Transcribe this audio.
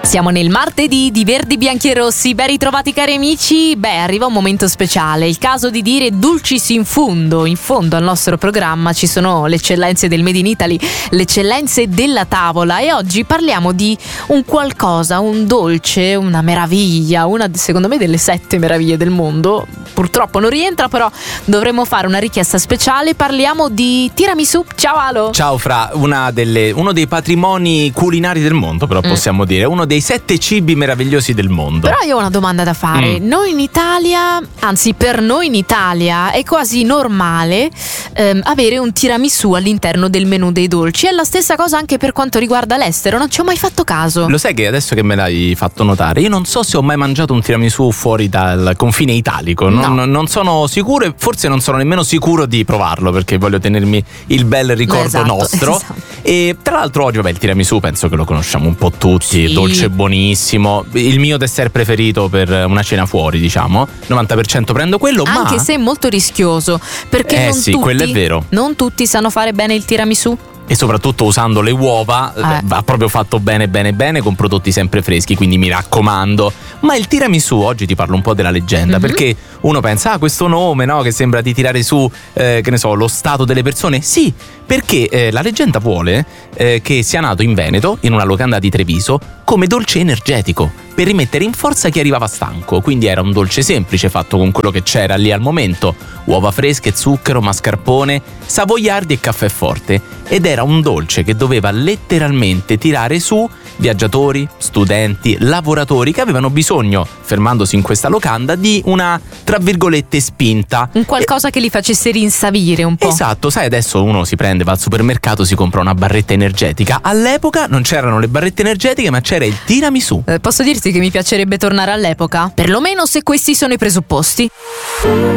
Siamo nel martedì di Verdi, Bianchi e Rossi. Ben ritrovati cari amici. Arriva un momento speciale, il caso di dire dulcis in fondo. In fondo al nostro programma ci sono le eccellenze del Made in Italy, le eccellenze della tavola, e oggi parliamo di un qualcosa, un dolce, una meraviglia, una secondo me delle 7 meraviglie del mondo. Purtroppo non rientra, però dovremmo fare una richiesta speciale. Parliamo di tiramisù. Ciao Alo. Ciao Fra, uno dei patrimoni culinari del mondo, però possiamo dire, uno dei 7 cibi meravigliosi del mondo. Però io ho una domanda da fare. Noi in Italia, anzi per noi in Italia è quasi normale avere un tiramisù all'interno del menù dei dolci. È la stessa cosa anche per quanto riguarda l'estero, non ci ho mai fatto caso. Lo sai che adesso che me l'hai fatto notare, io non so se ho mai mangiato un tiramisù fuori dal confine italico. Non sono sicuro, e forse non sono nemmeno sicuro di provarlo, perché voglio tenermi il bel ricordo nostro. Esatto. E tra l'altro oggi, il tiramisù penso che lo conosciamo un po' tutti, sì. Dolce buonissimo, il mio dessert preferito per una cena fuori, diciamo. 90% prendo quello, anche ma se è molto rischioso, perché non sì, tutti, quello è vero. Non tutti sanno fare bene il tiramisù. E soprattutto usando le uova va proprio fatto bene con prodotti sempre freschi, quindi mi raccomando. Ma il tiramisù, oggi ti parlo un po' della leggenda, perché uno pensa, questo nome, no, che sembra di tirare su, che ne so, lo stato delle persone. Sì, perché la leggenda vuole che sia nato in Veneto, in una locanda di Treviso, come dolce energetico, per rimettere in forza chi arrivava stanco. Quindi era un dolce semplice, fatto con quello che c'era lì al momento: uova fresche, zucchero, mascarpone, savoiardi e caffè forte. Ed era un dolce che doveva letteralmente tirare su viaggiatori, studenti, lavoratori che avevano bisogno, fermandosi in questa locanda, di una, tra virgolette, spinta. Un qualcosa che li facesse rinsavire un po'. Esatto, sai, adesso uno si prende, va al supermercato, si compra una barretta energetica. All'epoca non c'erano le barrette energetiche, ma c'era il tiramisù. Posso dirti che mi piacerebbe tornare all'epoca? Perlomeno se questi sono i presupposti.